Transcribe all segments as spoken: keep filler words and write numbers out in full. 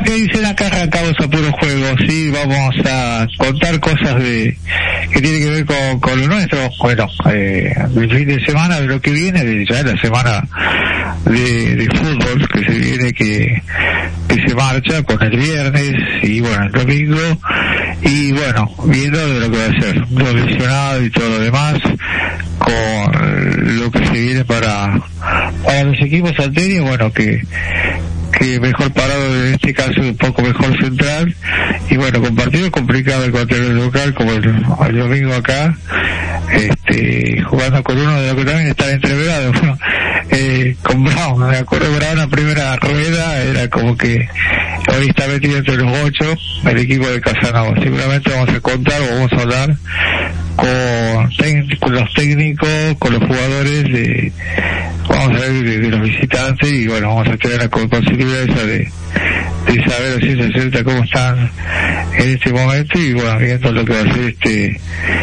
que dicen acá arrancamos a puro juego, sí, vamos a contar cosas de que tienen que ver con, con lo nuestro, bueno, eh, el fin de semana de lo que viene, de ya la semana de, de fútbol que se viene, que, que se marcha con el viernes y bueno, el domingo, y bueno, viendo de lo que va a ser, lo lesionado y todo lo demás, con lo que se viene para, para los equipos salteños, bueno, que que mejor parado en este caso, un poco mejor central, y bueno, con partidos complicados contra el local como el, el domingo acá, este jugando con uno de los que también está entreverado, bueno, eh, con Brown, me acuerdo Brown la primera rueda, era como que hoy está metido entre los ocho el equipo de Casanova. Seguramente vamos a contar o vamos a hablar con, con los técnicos, con los jugadores de, vamos a ver de, de los visitantes, y bueno, vamos a tener la posibilidad esa de, de saber si se cierta cómo están en este momento, y bueno, viendo lo que va a ser este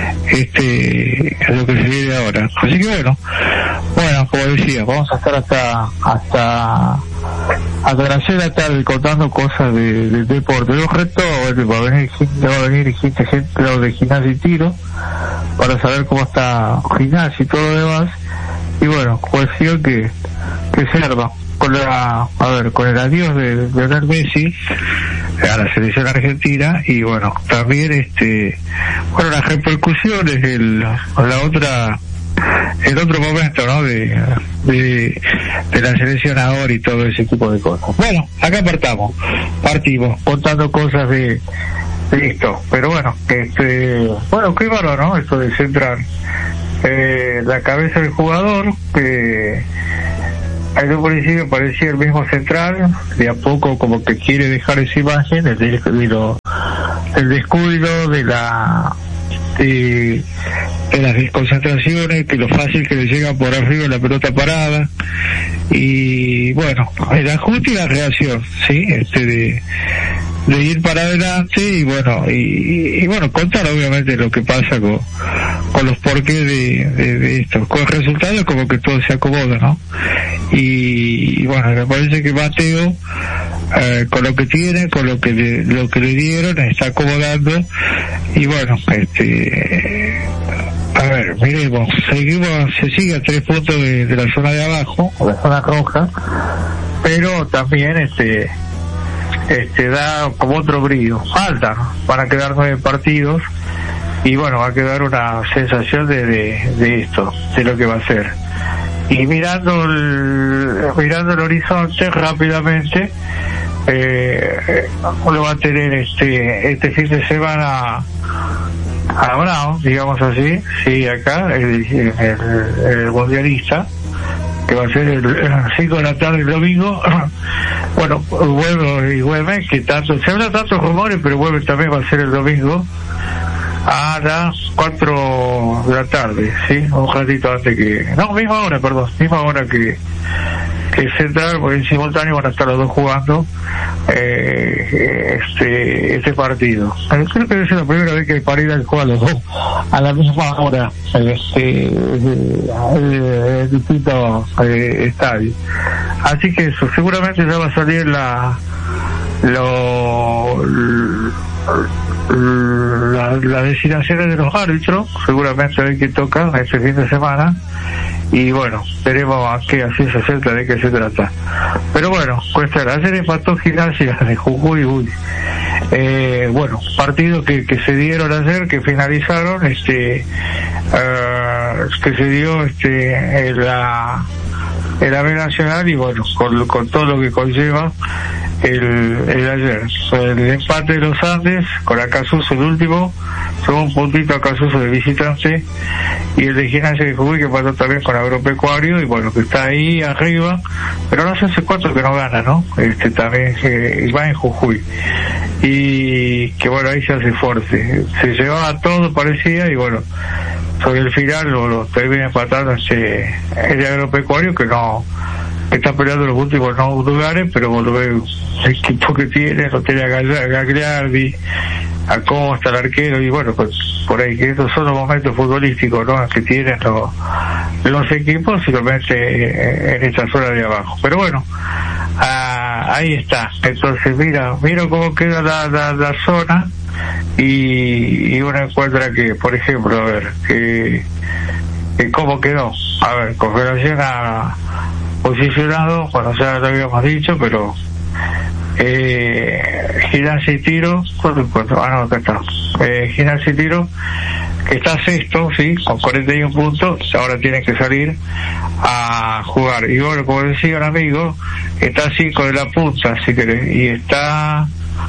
este lo que se viene ahora. Así que bueno, bueno, como decía, vamos a estar hasta hasta hasta las seis de la tarde contando cosas de, de deporte. Los retos, bueno, va a venir va a venir gente, gente de gimnasia y tiro para saber cómo está gimnasia y todo lo demás, y bueno, cuestión que que se arma con la, a ver, con el adiós de Lionel Messi a la selección argentina, y bueno, también este, bueno, las repercusiones del, la otra, el otro momento, ¿no? De, de, de la selección ahora y todo ese tipo de cosas. Bueno, acá partamos, partimos contando cosas de, de esto, pero bueno, este, bueno, qué bárbaro, ¿no? Esto de centrar eh, la cabeza del jugador, que en un principio parecía el mismo central, de a poco como que quiere dejar esa imagen, el, de, de lo, el descuido de la de, de las desconcentraciones, que lo fácil que le llega por arriba la pelota parada, y bueno, el ajuste y la reacción, sí, este de de ir para adelante, y bueno, y, y bueno, contar obviamente lo que pasa con, con los porqués de, de, de esto, con resultados como que todo se acomoda, ¿no? Y, y bueno, me parece que Mateo, eh, con lo que tiene, con lo que le, lo que le dieron, está acomodando, y bueno, este, a ver, miremos, seguimos, se sigue a tres puntos de, de la zona de abajo, o la zona roja, pero también este este da como otro brillo, falta, van a quedar nueve partidos, y bueno, va a quedar una sensación de, de, de esto, de lo que va a ser. Y mirando el, mirando el horizonte rápidamente, eh, uno va a tener este este fin de semana a Brown, digamos así, sí, acá, el, el, el mundialista, que va a ser el, el cinco de la tarde el domingo. Bueno, vuelvo y vuelve, que tanto, se habla tantos rumores, pero vuelve también, va a ser el domingo a las cuatro de la tarde, sí, un ratito antes que, no, misma hora, perdón, misma hora que que Central, porque en simultáneo van a estar los dos jugando eh, este este partido. Pero creo que es la primera vez que Parida juega los dos a la misma hora, este en distintos eh, estadios. Así que eso, seguramente ya va a salir la lo la, las designaciones de los árbitros, seguramente hay que tocar este fin de semana, y bueno, veremos a qué así se acerca, de qué se trata. Pero bueno, cuestión, ayer empató Gimnasia de Jujuy, uy. Eh, bueno, partidos que, que se dieron ayer, que finalizaron, este uh, que se dio este en la en la B Nacional, y bueno, con, con todo lo que conlleva el, el ayer. El empate de los Andes con Acasuso, el último, sumó un puntito a Acasuso de visitante, y el de Gimnasia de Jujuy, que pasó también con Agropecuario, y bueno, que está ahí arriba, pero no sé hace cuánto que no gana, ¿no? Este también eh, va en Jujuy, y que bueno, ahí se hace fuerte, se llevaba todo, parecía, y bueno, sobre el final lo, lo termina empatando ese, el de Agropecuario, que no está peleando los últimos no lugares, pero bueno, el equipo que tiene, lo tiene a Gagliardi, a Costa, el arquero, y bueno, pues por ahí que estos son los momentos futbolísticos, ¿no?, que tienen los, los equipos, simplemente en esta zona de abajo. Pero bueno, Ah, ahí está. Entonces mira, mira cómo queda la, la, la zona y, y uno encuentra que, por ejemplo, a ver, que, que cómo quedó. A ver, Confederación ha posicionado, bueno, ya lo habíamos dicho, pero eh, Gimnasia y Tiro, ¿cuánto encuentro? Ah, no, acá está. Eh, Gimnasia y Tiro, que está sexto, sí, con cuarenta y uno puntos, ahora tiene que salir a jugar. Y bueno, como decía un amigo, está cinco de la punta, si querés, y está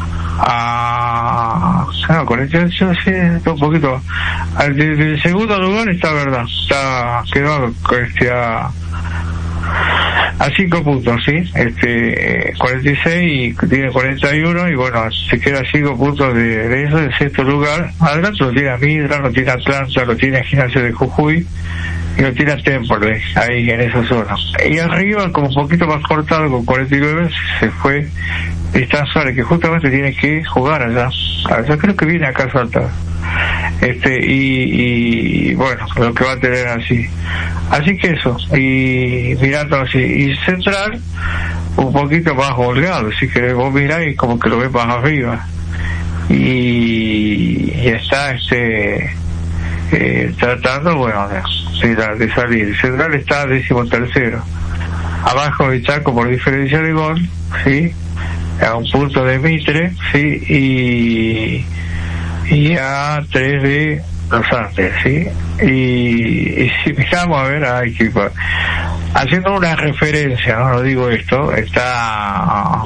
a no, cuarenta y ocho, sí, está un poquito. Al de, del segundo lugar está, verdad, está, quedó este, a, a cinco puntos, sí, este, cuarenta y seis y tiene cuarenta y uno, y bueno, se queda cinco puntos de, de eso, del sexto lugar. Adelante lo tiene Midra, lo tiene Atlanta, lo tiene Gimnasia de Jujuy, y lo tiene Temple, ahí en esa zona. Y arriba, como un poquito más cortado, con cuarenta y nueve, se fue esta zona que justamente tiene que jugar allá. Yo creo que viene acá a Salta. Este, y, y bueno, lo que va a tener así. Así que eso, y mirando así. Y Central, un poquito más holgado, si que vos miráis como que lo ves más arriba. Y, y está este eh, tratando, bueno, de, de salir. Central está décimo tercero, abajo de Chaco por diferencia de gol, sí, a un punto de Mitre, sí, y y a tres de Los Andes, sí, y, y si miramos a ver, ay, que, haciendo una referencia, no lo digo esto, está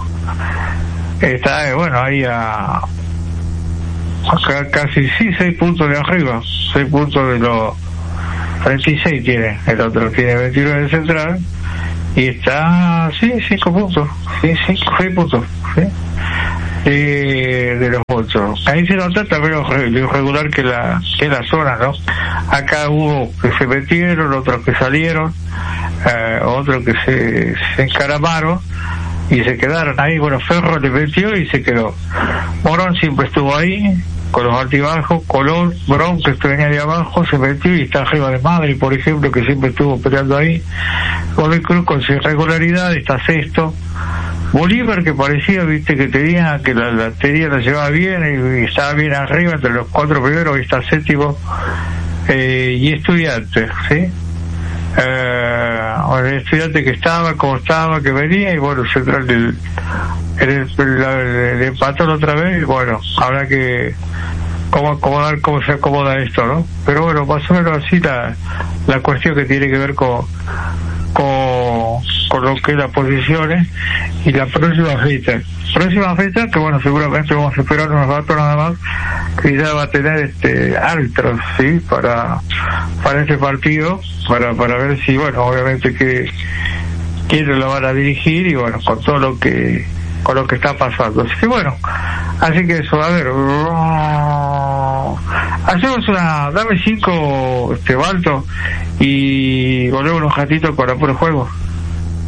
está bueno ahí a acá casi sí seis puntos de arriba, seis puntos de los treinta y seis tiene, el otro tiene veintinueve de Central y está sí cinco puntos, sí cinco seis puntos, sí, de, de los ocho. Ahí se nota también lo irregular que la que la zona, ¿no? Acá hubo que se metieron, otros que salieron, eh, otros que se, se encaramaron y se quedaron ahí. Bueno, Ferro le metió y se quedó. Morón siempre estuvo ahí con los altibajos. Colón, Bron, que venía de abajo, se metió y está arriba de Madrid, por ejemplo, que siempre estuvo peleando ahí. Godoy Cruz con su irregularidad está sexto. Bolívar, que parecía, viste, que tenía, que la, la tenía, la llevaba bien y, y estaba bien arriba entre los cuatro primeros, y está séptimo. Eh, y Estudiantes, ¿sí? Eh, bueno, el Estudiante que estaba, como estaba, que venía, y bueno, Central del, el, el, el, el empató otra vez, y bueno, habrá que cómo acomodar, cómo se acomoda esto, ¿no? Pero bueno, más o menos así la, la cuestión que tiene que ver con con, con lo que es las posiciones y la próxima fecha. Próxima fecha que bueno, seguramente vamos a esperar unos ratos nada más, que ya va a tener este árbitros, sí, para para este partido, para para ver si, bueno, obviamente que quiénes lo van a dirigir y bueno, con todo lo que con lo que está pasando. Así que bueno, así que eso, a ver, hacemos una, dame cinco, este, Balto, y volvemos un ratito para puro juego.